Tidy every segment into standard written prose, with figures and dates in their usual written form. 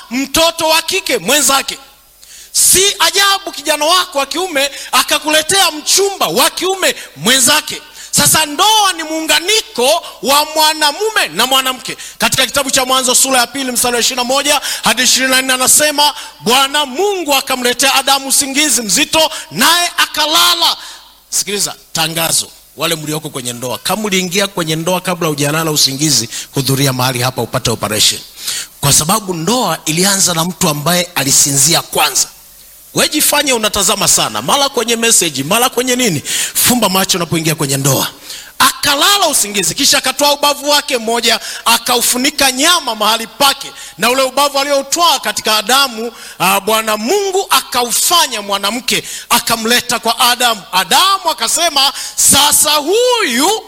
mtoto wa kike mwenzake. Si ajabu kijana wako wa kiume akakuletea mchumba wa kiume mwenzake. Sasa ndoa ni muunganiko wa mwanamume na mwanamke. Katika kitabu cha Mwanzo sura ya 2 mstari wa 21 hadi 24 anasema, Bwana Mungu akamletea Adamu usingizi mzito, naye akalala. Sikiliza tangazo, wale mlioko kwenye ndoa, kama uliingia kwenye ndoa kabla hujalala usingizi, hudhuria mahali hapa upate operation. Kwa sababu ndoa ilianza na mtu ambaye alisinzia kwanza. Wewe jifanye unatazama sana, mara kwenye message, mara kwenye nini. Fumba macho unapoingia kwenye ndoa. Akalala usingizi, kisha akatoa ubavu wake mmoja, akaufunika nyama mahali pake, na ule ubavu aliotoa katika Adamu, Bwana Mungu akaufanya mwanamke, akamleta kwa Adamu. Adamu akasema, sasa huyu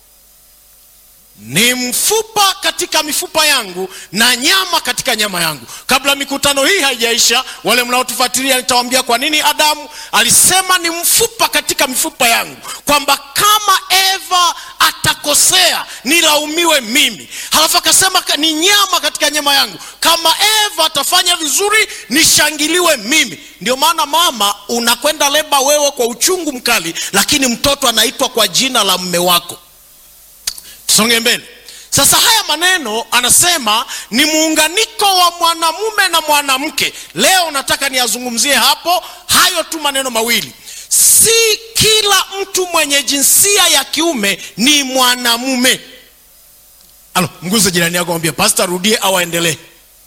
ni mfupa katika mifupa yangu na nyama katika nyama yangu. Kabla mikutano hii haijaisha, wale mnaotufuatilia nitawaambia kwa nini Adamu alisema ni mfupa katika mifupa yangu, kwamba kama Eva atakosea nilaumiwe mimi. Halafu akasema ni nyama katika nyama yangu, kama Eva atafanya vizuri nishangiliwe mimi. Ndio maana mama, unakwenda leba wewe kwa uchungu mkali, lakini mtoto anaitwa kwa jina la mume wako. Tusonge mbele. Sasa haya maneno anasema ni muunganiko wa mwanamume na mwanamke. Leo nataka niyazungumzie hapo hayo tu maneno mawili. Si kila mtu mwenye jinsia ya kiume ni mwanamume. Mguze jirani yako, mwambie pastor rudie au aendelee.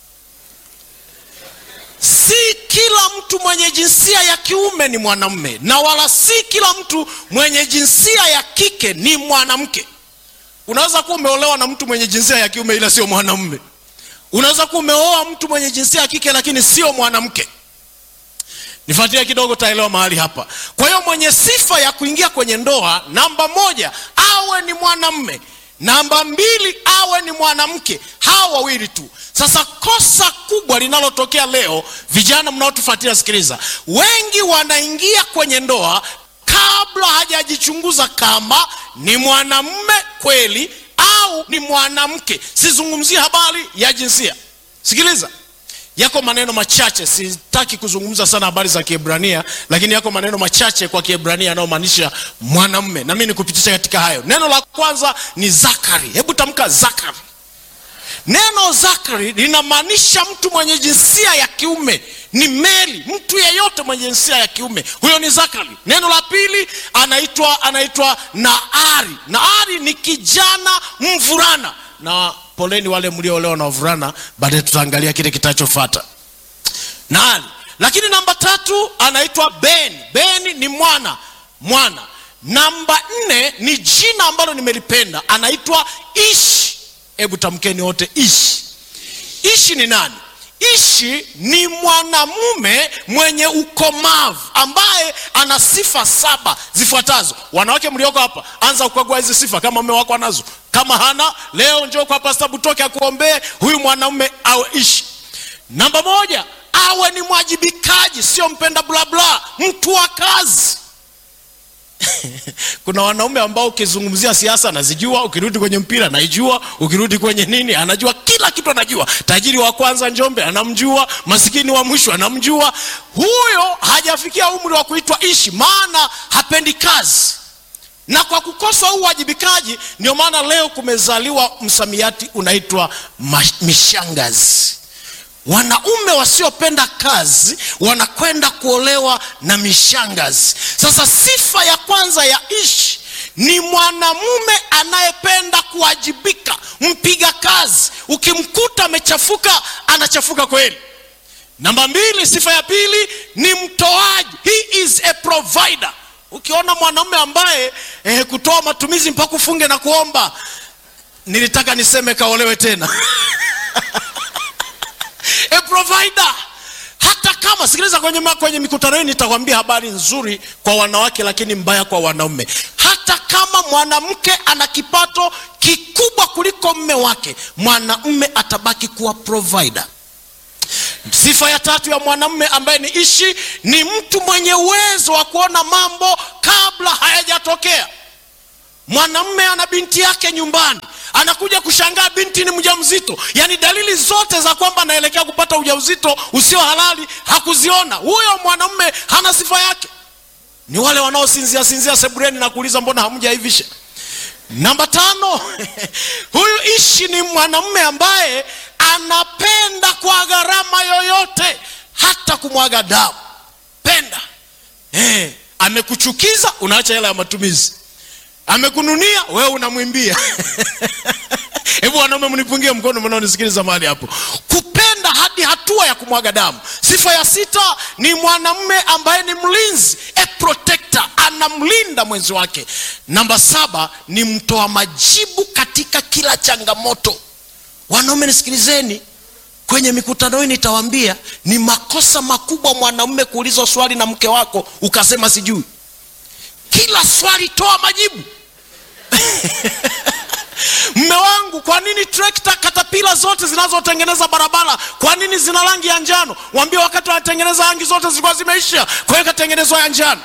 Si kila mtu mwenye jinsia ya kiume ni mwanamume, na wala si kila mtu mwenye jinsia ya kike ni mwanamke. Unaweza kuwa umeolewa na mtu mwenye jinsia ya kiume ila sio mwanamume. Unaweza kuwa umeoa mtu mwenye jinsia ya kike lakini sio mwanamke. Nifuatilie kidogo taelewa mahali hapa. Kwa hiyo mwenye sifa ya kuingia kwenye ndoa, namba 1 awe ni mwanamume, namba 2 awe ni mwanamke. Hao wawili tu. Sasa kosa kubwa linalotokea leo, vijana mnaotufuatilia sikiliza, wengi wanaingia kwenye ndoa kabla hajajichunguza kama ni mwanamume kweli au ni mwanamke. Sizungumzie habari ya jinsia. Sikiliza, yako maneno machache, sitaki kuzungumza sana habari za Kiebrania, lakini yako maneno machache kwa Kiebrania yanayomaanisha mwanamume, na mimi nikupitisha katika hayo. Neno la kwanza ni Zakari. Hebu tamka Zakari. Neno Zakari linamaanisha mtu mwenye jinsia ya kiume, ni meli, mtu yeyote mwenye jinsia ya kiume, huyo ni Zakari. Neno la pili anaitwa Naari. Naari ni kijana mvulana, na poleni wale mlioolewa na wavulana, baadaye tutaangalia kile kitachofuata. Naari. Lakini namba 3 anaitwa Ben. Ben ni mwana. Namba 4 ni jina ambalo nimelipenda, anaitwa Ishi. Hebu tamkeni wote Ishi. Ishi ni nani? Ishi ni mwanamume mwenye ukomavu ambaye ana sifa 7 zifuatazo. Wanawake mlioko hapa, anza kukagua hizi sifa kama mume wako anazo. Kama hana, leo njoo kwa Pastor Butoke akuombee huyu mwanamume awe Ishi. Namba 1, awe ni mwajibikaji, sio mpenda bla bla, mtu wa kazi. Kuna wanaume ambao ukizungumzia siasa anazijua, ukirudi kwenye mpira anaijua, ukirudi kwenye nini anajua, kila kitu anajua. Tajiri wa kwanza Njombe anamjua, masikini wa mwisho anamjua. Huyo hajafikia umri wa kuitwa Ishi, maana hapendi kazi. Na kwa kukosa uwajibikaji, ndio maana leo kumezaliwa msamiati unaitwa mishangazi. Wanaume wasiopenda kazi wanakwenda kuolewa na mishangazi. Sasa sifa ya kwanza ya Ishi ni mwanamume anayependa kuwajibika, mpiga kazi. Ukimkuta amechafuka, anachafuka kweli. Namba 2, sifa ya pili ni mtoaji. He is a provider. Ukiona mwanamume ambaye kutoa matumizi mpaka ufunge na kuomba, nilitaka niseme kaolewe tena. A provider. Hata kama, sikiliza, kwenye mikutano hii nitakwambia habari nzuri kwa wanawake lakini mbaya kwa wanaume. Hata kama mwanamke ana kipato kikubwa kuliko mume wake, mwanamume atabaki kuwa provider. Sifa ya 3 ya mwanamume ambaye ni Ishi ni mtu mwenye uwezo wa kuona mambo kabla hayajatokea. Mwanamume ana binti yake nyumbani, anakuja kushangaa binti ni mjamzito. Yaani dalili zote za kwamba anaelekea kupata amepata ujauzito usio halali hakuziona. Huyo mwanamume hana sifa yake. Ni wale wanaosinzia sebuleni na kuuliza mbona hamjaivisha. Namba 5, huyu ishi ni mwanamume ambaye anapenda kwa gharama yoyote hata kumwaga damu. Penda. Amekuchukiza, unaacha hela ya matumizi. Amekununia, wewe unamwimbia. Hebu wanaume mnipungie mkono mnaonisikiliza mahali hapo. Kupenda hadi hatua ya kumwaga damu. Sifa ya 6 ni mwanamume ambaye ni mlinzi, a protector, anamlinda mwenzi wake. Namba 7 ni mtoa majibu katika kila changamoto. Wanaume nisikilizeni, kwenye mikutano hii nitawaambia ni makosa makubwa mwanamume kuulizwa swali na mke wako ukasema sijui. Kila swali toa majibu. Mme wangu, kwa nini trekta katapila zote zinazotengeneza barabara kwa nini zina rangi ya njano? Waambie wakati wanatengeneza rangi zote zilikuwa zimeisha, kwa hiyo katengenezwa ya njano.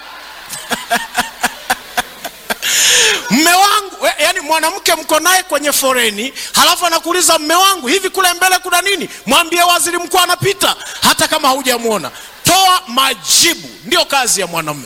Mme wangu, yani mwanamke mko naye kwenye foreni, halafu anakuuliza mme wangu, hivi kule mbele kuna nini? Mwambie waziri mkuu anapita, hata kama hujamuona. Toa majibu, ndio kazi ya mwanamume.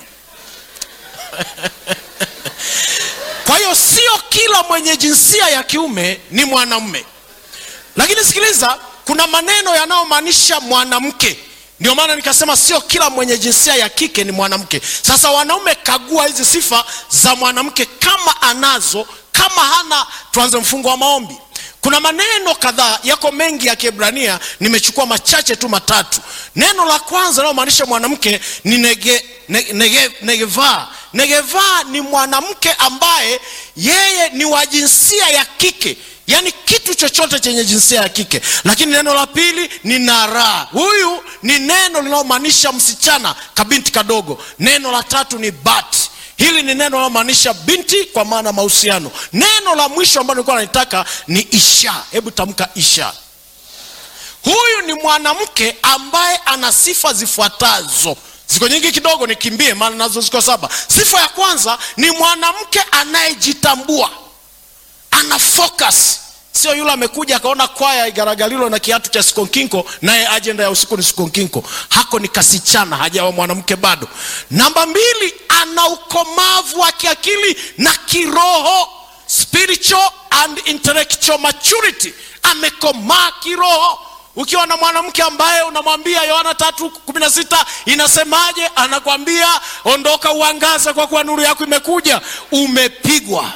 Kwa hiyo sio kila mwenye jinsia ya kiume ni mwanamume. Lakini sikiliza, kuna maneno yanayomaanisha mwanamke. Ndio maana nikasema sio kila mwenye jinsia ya kike ni mwanamke. Sasa wanaume, kagua hizi sifa za mwanamke kama anazo, kama hana tuanze mfungo wa maombi. Kuna maneno kadhaa, yako mengi ya Kiebrania, nimechukua machache tu matatu. Neno la kwanza linalomaanisha mwanamke ni negeva. Negeva ni mwanamke ambaye yeye ni wa jinsia ya kike, yani kitu chochote chenye jinsia ya kike. Lakini neno la pili ni nara. Huyu ni neno linalomaanisha msichana, kabinti kadogo. Neno la tatu ni bat. Hili ni neno linalomaanisha binti kwa maana mahusiano. Neno la mwisho ambalo nilikuwa nataka ni isha. Hebu tamka isha. Huyu ni mwanamke ambaye ana sifa zifuatazo. Ziko nyingi kidogo, nikimbie maana nazo ziko 7. Sifa ya kwanza ni mwanamke anayejitambua. Ana focus. Sio yule amekuja akaona kwaya Igaragalilo na kiatu cha sikonkinko naye agenda ya usiku ni sikonkinko. Hako ni kasichana, hajawa mwanamke bado. Namba 2, ana ukomavu wa kiakili na kiroho. Spiritual and intellectual maturity. Amekomaa kiroho. Ukiwa na mwanamke ambaye unamwambia Yohana 3:16 inasemaje, anakwambia ondoka uangaze kwa kuwa nuru yako imekuja, umepigwa.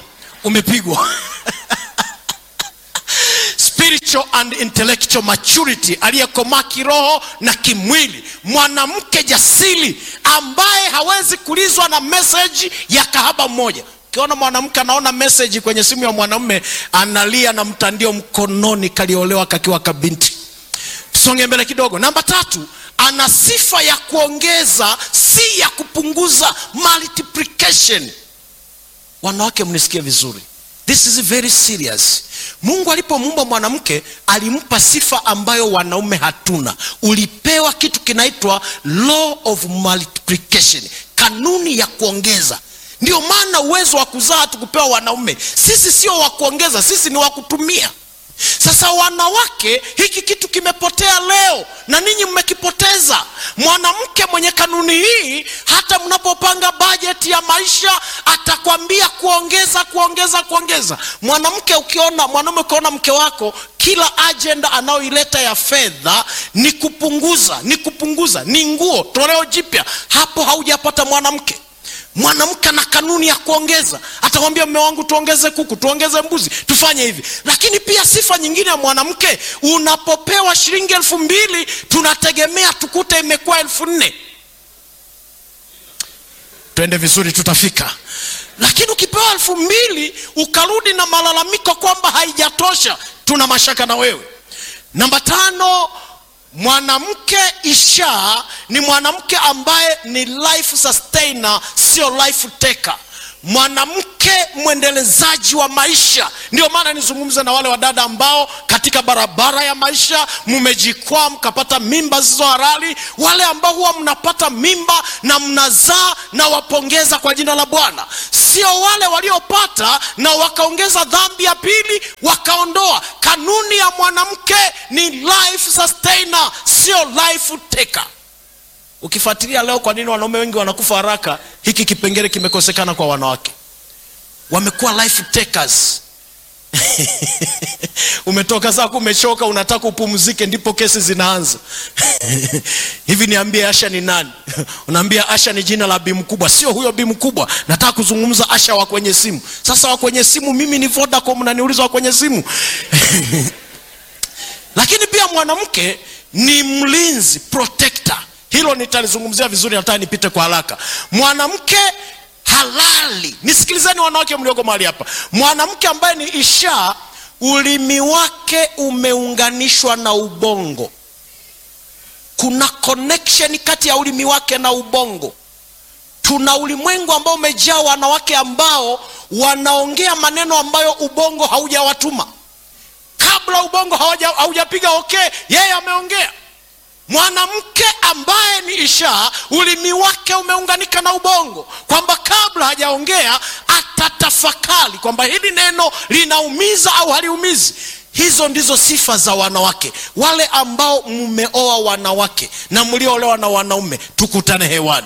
Spiritual and intellectual maturity, aliyekomaa kiroho na kimwili. Mwanamke jasiri ambaye hawezi kulizwa na message ya kahaba mmoja. Ukiona mwanamke anaona message kwenye simu ya mwanamume, analia na mtandio mkononi, kaliolewa kakiwa kabinti. Tusonge mbele kidogo. Namba 3, ana sifa ya kuongeza, si ya kupunguza, multiplication. Wanawake mnisikie vizuri. This is very serious. Mungu alipomuumba mwanamke alimpa sifa ambayo wanaume hatuna. Ulipewa kitu kinaitwa law of multiplication, kanuni ya kuongeza. Ndio maana uwezo wa kuzaa tukupewa wanaume. Sisi sio wa kuongeza, sisi ni wa kutumia. Sasa wanawake, hiki kitu kimepotea leo na ninyi mmekipoteza. Mwanamke mwenye kanuni hii, hata mnapopanga bajeti ya maisha atakwambia kuongeza. Mwanamke mwanaume ukiona mke wako kila agenda anaoileta ya fedha ni kupunguza, ni nguo toleo jipya, hapo haujapata mwanamke. Mwanamke na kanuni ya kuongeza. Atakwambia mume wangu tuongeze kuku, tuongeze mbuzi, tufanye hivi. Lakini pia sifa nyingine ya mwanamke, unapopewa shilingi 2,000 tunategemea tukute imekuwa 4,000. Twende vizuri tutafika. Lakini ukipewa 2,000 ukarudi na malalamiko kwamba haijatosha, tuna mashaka na wewe. Namba 5, mwanamke isha ni mwanamke ambaye ni life sustainer, sio life taker. mwanamke mwendelezaji wa maisha. Ndio maana nizungumze na wale wadada ambao katika barabara ya maisha mmejikwaa mkapata mimba zisizo halali. Wale ambao huwa mnapata mimba na mnazaa, na wapongeza kwa jina la Bwana. Sio wale waliopata na wakaongeza dhambi ya pili wakaondoa. Kanuni ya mwanamke ni life sustainer, sio life taker. Ukifuatilia leo kwa nini wanaume wengi wanakufa haraka, hiki kipengele kimekosekana kwa wanawake. Wamekuwa life takers. Umetoka zako umechoka, unataka upumzike, ndipo kesi zinaanza. Hivi niambie Asha ni nani? Unaambia Asha ni jina la bi mkubwa. Sio huyo bi mkubwa, nataka kuzungumza Asha wa kwenye simu. Sasa wa kwenye simu mimi ni Vodacom, unaniuliza wa kwenye simu. Lakini pia mwanamke ni mlinzi, protector. Hilo nitalizungumzia vizuri, nataka nipite kwa haraka. Mwanamke halali, nisikilizeni wanawake mlioko mahali hapa. Mwanamke ambaye ni isha, ulimi wake umeunganishwa na ubongo. Kuna connection kati ya ulimi wake na ubongo. Tuna ulimwengu ambao umejaa wanawake ambao wanaongea maneno ambayo ubongo haujawatuma. Kabla ubongo haujapiga okay, yeye ameongea. Mwanamke ambaye ni isha, ulimi wake umeunganika na ubongo, kwamba kabla hajaongea atatafakari kwamba hili neno linaumiza au haliumizi. Hizo ndizo sifa za wanawake. Wale ambao mmeoa wanawake na mliolewa na wanaume, tukutane hewani.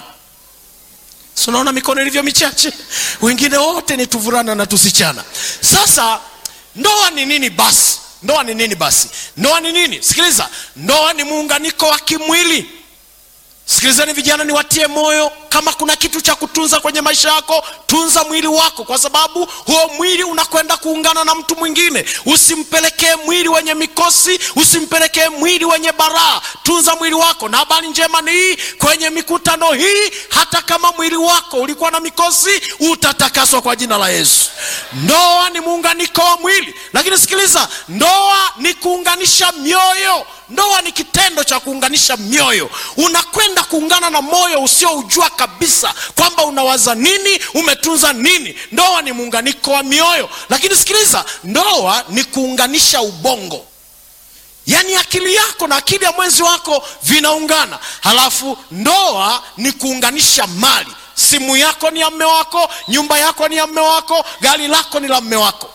So unaona mikono ilivyo michache, wengine wote ni tuvurana na tusichana. Sasa ndoa ni nini basi? Ndoa ni nini basi? Ndoa ni nini? Sikiliza, ndoa ni muunganiko wa kimwili. Sikilizeni vijana, niwatie moyo, kama kuna kitu cha kutunza kwenye maisha yako, tunza mwili wako, kwa sababu huo mwili unakwenda kuungana na mtu mwingine. Usimpelekee mwili wenye mikosi, usimpelekee mwili wenye baraa. Tunza mwili wako. Na habari njema ni hii, kwenye mikutano hii, hata kama mwili wako ulikuwa na mikosi, utatakaswa kwa jina la Yesu. Ndoa ni muunganiko wa mwili. Lakini sikiliza, ndoa ni kuunganisha mioyo. Ndoa ni kitendo cha kuunganisha mioyo. Unakwenda kuungana na moyo usioujua kabisa kwamba unawaza nini, umetunza nini. Ndoa ni muunganiko wa mioyo. Lakini sikiliza, ndoa ni kuunganisha ubongo. Yaani akili yako na akili ya mwenzi wako vinaungana. Halafu ndoa ni kuunganisha mali. Simu yako ni ya mume wako, nyumba yako ni ya mume wako, gari lako ni la mume wako.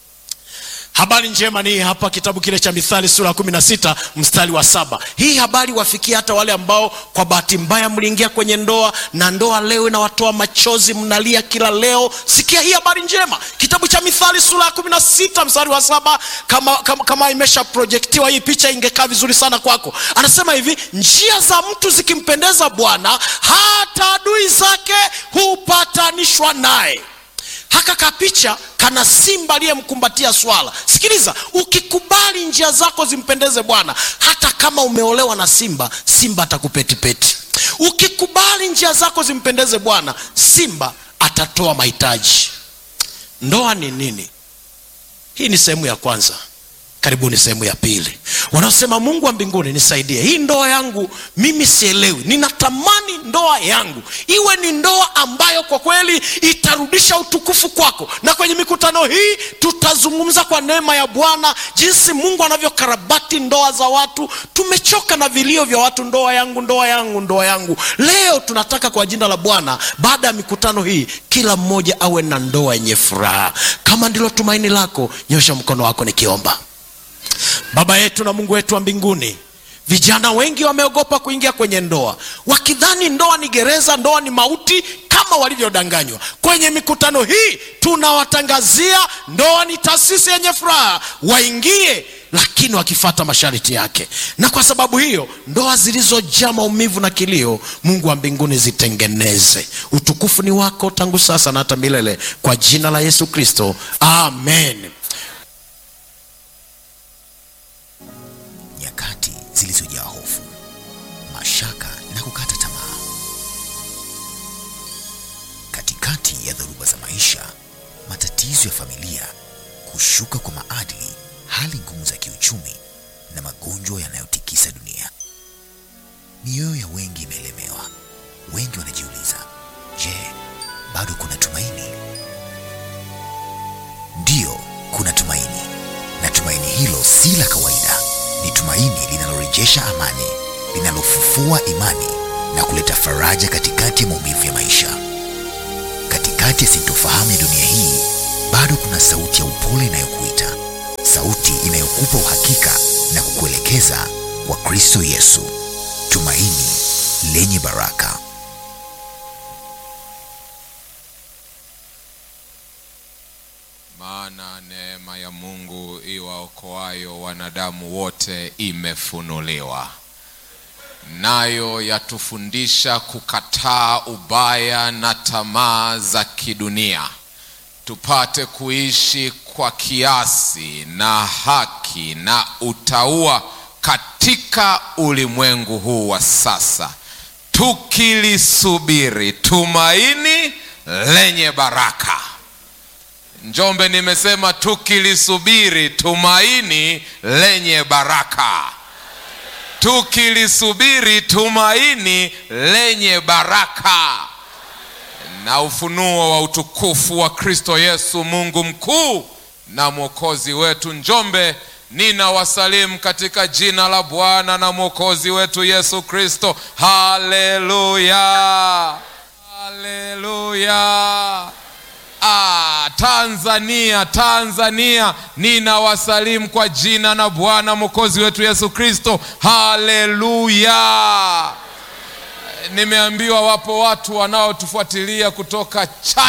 Habari njema ni hapa, kitabu kile cha Mithali sura 16 mstari wa 7. Hii habari wafikia hata wale ambao kwa bahati mbaya mliingia kwenye ndoa na ndoa leo inawatoa machozi, mnalia kila leo. Sikia hii habari njema. Kitabu cha Mithali sura 16 mstari wa 7. Kama imesha projectiwa hii picha ingekaa vizuri sana kwako. Anasema hivi, njia za mtu zikimpendeza Bwana, hata adui zake hupatanishwa naye. Haka kapicha kana simba aliyemkumbatia swala. Sikiliza, ukikubali njia zako zimpendeze Bwana, hata kama umeolewa na simba, simba atakupetipeti. Ukikubali njia zako zimpendeze Bwana, simba atatoa mahitaji. Ndoa ni nini? Hii ni sehemu ya kwanza. Karibuni sehemu ya pili. Wanaosema Mungu wa mbinguni nisaidie, hii ndoa yangu mimi sielewi. Ninatamani ndoa yangu iwe ni ndoa ambayo kwa kweli itarudisha utukufu kwako. Na kwenye mikutano hii tutazungumza kwa neema ya Bwana jinsi Mungu anavyokarabati ndoa za watu. Tumechoka na vilio vya watu, ndoa yangu, ndoa yangu, ndoa yangu. Leo tunataka kwa jina la Bwana, baada ya mikutano hii, kila mmoja awe na ndoa yenye furaha. Kama ndilo tumaini lako, nyosha mkono wako nikiomba. Baba yetu na Mungu wetu wa mbinguni, vijana wengi wameogopa kuingia kwenye ndoa, wakidhani ndoa ni gereza, ndoa ni mauti, kama walivyodanganywa. Kwenye mikutano hii tunawatangazia ndoa ni taasisi yenye furaha, waingie, lakini wakifuata masharti yake. Na kwa sababu hiyo, ndoa zilizojaa maumivu na kilio, Mungu wa mbinguni zitengeneze. Utukufu ni wako tangu sasa na hata milele, kwa jina la Yesu Kristo, amen. Nyakati zilizojaa hofu, mashaka na kukata tamaa. Katikati ya dhoruba za maisha, matatizo ya familia, kushuka kwa maadili, hali ngumu za kiuchumi na magonjwa yanayotikisa dunia, mioyo ya wengi imelemewa. Wengi wanajiuliza, je, bado kuna tumaini? linalorejesha amani, linalofufua imani na kuleta faraja katikati ya maumivu ya maisha. Katikati ya sintofahamu ya dunia hii, bado kuna sauti ya upole inayokuita, sauti inayokupa uhakika na kukuelekeza kwa Kristo Yesu, tumaini lenye baraka. Maana neema ya Mungu iwaokoayo wanadamu wote imefunuliwa, nayo yatufundisha kukataa ubaya na tamaa za kidunia, tupate kuishi kwa kiasi na haki na utauwa katika ulimwengu huu wa sasa, tukilisubiri tumaini lenye baraka. Njombe, nimesema tukilisubiri tumaini lenye baraka. Tukilisubiri tumaini lenye baraka. Na ufunuo wa utukufu wa Kristo Yesu, Mungu mkuu na mwokozi wetu. Njombe, ninawasalimu katika jina la Bwana na mwokozi wetu Yesu Kristo. Haleluya, haleluya. Tanzania, ninawasalimu kwa jina na Bwana mwokozi wetu Yesu Kristo. Haleluya. Nimeambiwa wapo watu wanaotufuatilia kutoka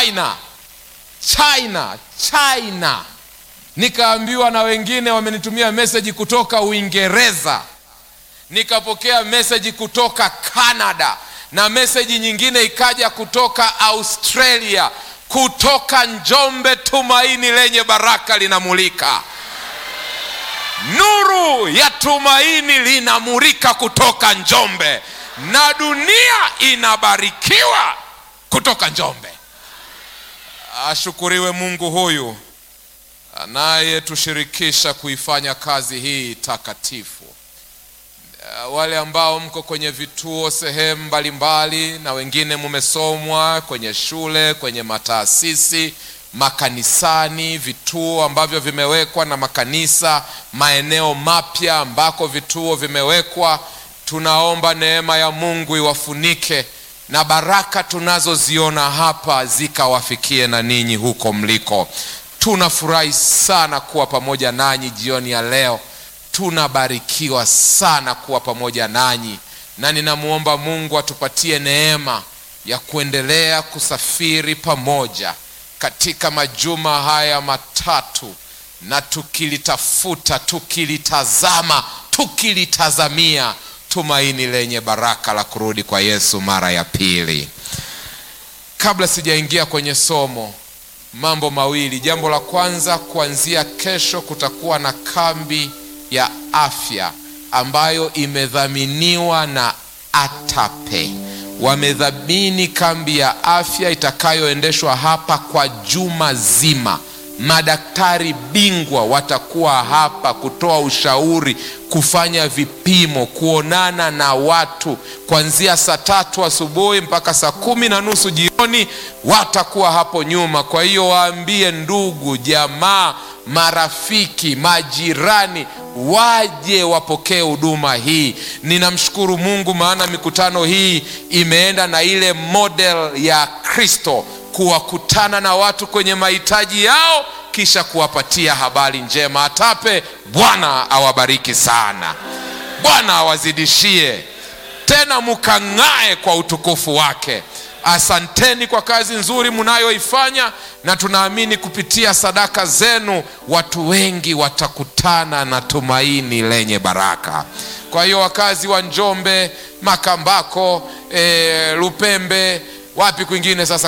China. Nikaambiwa na wengine wamenitumia message kutoka Uingereza. Nikapokea message kutoka Canada, na message nyingine ikaja kutoka Australia. Kutoka Njombe, tumaini lenye baraka linamulika. Nuru ya tumaini linamulika kutoka Njombe, na dunia inabarikiwa kutoka Njombe. Ashukuriwe Mungu huyu anayetushirikisha kuifanya kazi hii takatifu. Wale ambao mko kwenye vituo sehemu mbalimbali, na wengine mumesomwa kwenye shule, kwenye mataasisi, makanisani, vituo ambavyo vimewekwa na makanisa, maeneo mapya ambako vituo vimewekwa, tunaomba neema ya Mungu iwafunike na baraka tunazoziona hapa zikawafikie na ninyi huko mliko. Tunafurahi sana kuwa pamoja nanyi jioni ya leo. Tunabarikiwa sana kuwa pamoja nanyi, na ninamuomba Mungu atupatie neema ya kuendelea kusafiri pamoja katika majuma haya matatu, na tukilitafuta, tukilitazama, tukilitazamia tumaini lenye baraka la kurudi kwa Yesu mara ya pili. Kabla sijaingia kwenye somo, mambo mawili. Jambo la kwanza, kuanzia kesho kutakuwa na kambi ya afya ambayo imedhaminiwa na ATAPE. Wamedhamini kambi ya afya itakayoendeshwa hapa kwa juma zima. Madaktari bingwa watakuwa hapa kutoa ushauri, kufanya vipimo, kuonana na watu kuanzia saa 3 asubuhi mpaka saa 10:30 jioni. Watakuwa hapo nyuma. Kwa hiyo waambie ndugu, jamaa, marafiki, majirani waje wapokee huduma hii. Ninamshukuru Mungu maana mikutano hii imeenda na ile model ya Kristo, kuwakutana na watu kwenye mahitaji yao kisha kuwapatia habari njema. ATAPE, Bwana awabariki sana. Bwana awazidishie tena, mukang'ae kwa utukufu wake. Asanteni kwa kazi nzuri mnayoifanya, na tunaamini kupitia sadaka zenu watu wengi watakutana na tumaini lenye baraka. Kwa hiyo wakazi wa Njombe, Makambako, Lupembe, wapi kwingine sasa,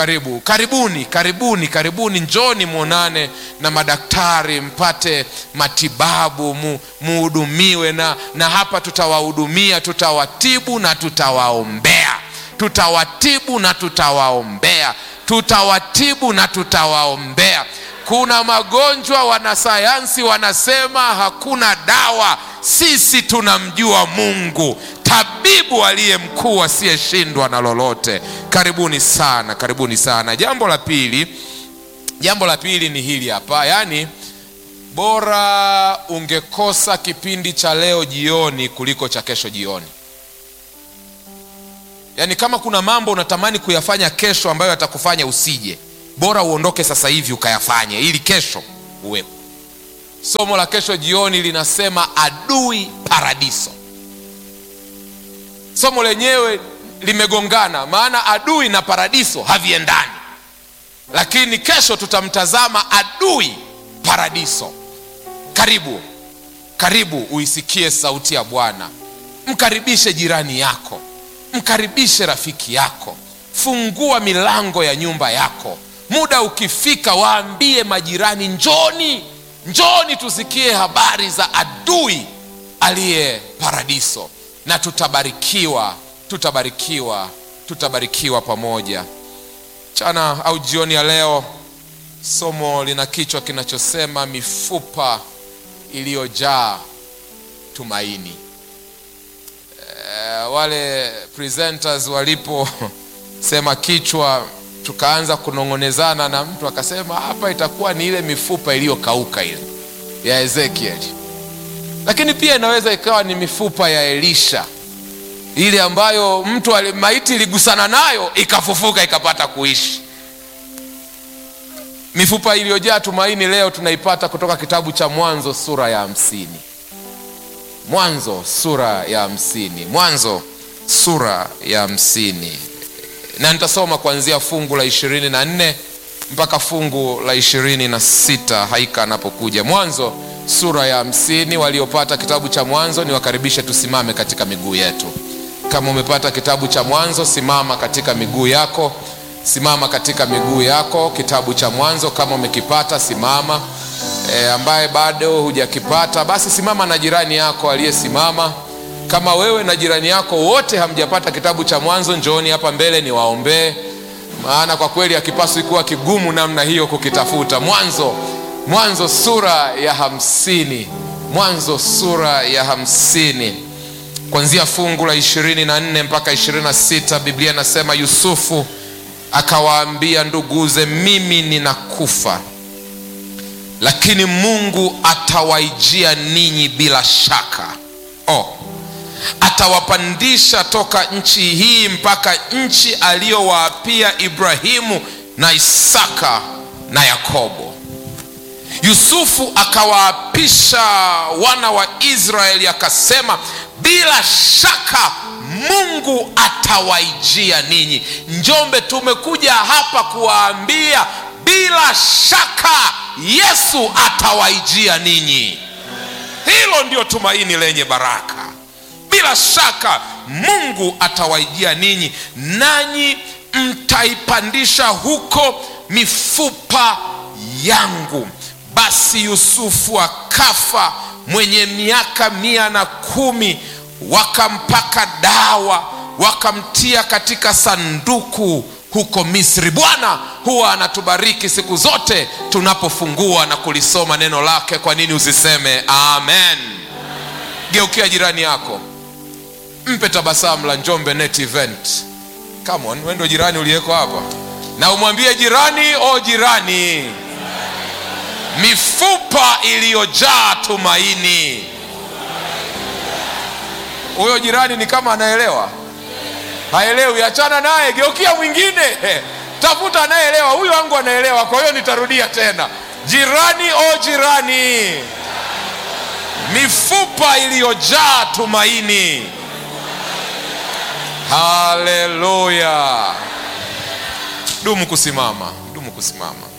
karibuni, njoni muonane na madaktari, mpate matibabu, muhudumiwe, na hapa tutawahudumia, tutawatibu na tutawaombea. Kuna magonjwa wanasayansi wanasema hakuna dawa. Sisi tunamjua Mungu, tabibu aliye mkuu asiyeshindwa na lolote. Karibuni sana. Jambo la pili ni hili hapa. bora ungekosa kipindi cha leo jioni kuliko cha kesho jioni. Yaani kama kuna mambo unatamani kuyafanya kesho ambayo yatakufanya usije, bora uondoke sasa hivi ukayafanye ili kesho uwepo. Somo la kesho jioni linasema adui paradiso. Somo lenyewe limegongana, maana adui na paradiso haviendani. Lakini kesho tutamtazama adui paradiso. Karibu uisikie sauti ya Bwana. Mkaribishe jirani yako, mkaribishe rafiki yako, fungua milango ya nyumba yako. Muda ukifika waambie majirani, njoni tusikie habari za adui aliye paradiso, na tutabarikiwa pamoja. Chana au jioni ya leo, somo lina kichwa kinachosema mifupa iliyojaa tumaini. Wale presenters walipo sema kichwa, tukaanza kunongonezana na mtu akasema hapa itakuwa ni ile mifupa iliyokauka ile ya Ezekiel. Lakini pia inaweza ikawa ni mifupa ya Elisha, ile ambayo maiti iligusana nayo ikafufuka ikapata kuishi. Mifupa iliyojaa tumaini leo tunaipata kutoka kitabu cha Mwanzo sura ya 50. Mwanzo sura ya 50. Na nitasoma kuanzia fungu la 24 mpaka fungu la 26 Haika anapokuja. Mwanzo sura ya 50. Waliopata kitabu cha Mwanzo niwakaribishe tusimame katika miguu yetu. Kama umepata kitabu cha Mwanzo, simama katika miguu yako. Kitabu cha Mwanzo kama umekipata simama. Ambaye bado hujakipata, basi simama na jirani yako aliyesimama. Kama wewe na jirani yako wote hamjapata kitabu cha Mwanzo, njooni hapa mbele niwaombee, maana kwa kweli hakipaswi kuwa kigumu namna hiyo kukitafuta. Mwanzo sura ya 50. Mwanzo sura ya 50 kuanzia fungu la 24 mpaka 26. Biblia inasema Yusufu akawaambia nduguze, mimi ninakufa, lakini Mungu atawaijia ninyi bila shaka. Atawapandisha toka nchi hii mpaka nchi aliyowaapia Ibrahimu na Isaka na Yakobo. Yusufu akawaapisha wana wa Israeli akasema, bila shaka Mungu atawaijia ninyi. Njombe, tumekuja hapa kuwaambia bila shaka Yesu atawaijia ninyi. Hilo ndio tumaini lenye baraka. Bila shaka Mungu atawaijia ninyi, nanyi mtaipandisha huko mifupa yangu. Basi Yusufu akafa mwenye miaka 110. Wakampaka dawa, wakamtia katika sanduku huko Misri. Bwana huwa anatubariki siku zote tunapofungua na kulisoma neno lake. Kwa nini usiseme amen? Geukia jirani yako, mpe tabasamu la Njombe Net Event. Come on, wewe ndio jirani uliyeko hapa, na umwambie jirani, jirani, mifupa iliyojaa tumaini. Huyo jirani ni kama anaelewa, haelewi, achana naye, geukia mwingine, tafuta anayeelewa. Huyo wangu anaelewa, kwa hiyo nitarudia tena. Jirani, jirani, mifupa iliyojaa tumaini. Haleluya. Dumu kusimama.